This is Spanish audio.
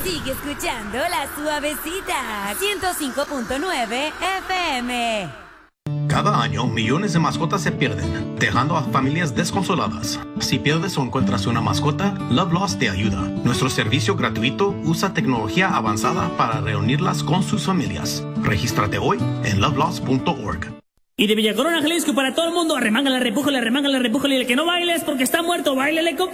Sigue escuchando La Suavecita, 105.9 FM. Cada año, millones de mascotas se pierden, dejando a familias desconsoladas. Si pierdes o encuentras una mascota, Love Lost te ayuda. Nuestro servicio gratuito usa tecnología avanzada para reunirlas con sus familias. Regístrate hoy en lovelost.org. Y de Villa Corona, Jalisco, para todo el mundo, arremángala, repújale, y el que no bailes porque está muerto, báilele, compa.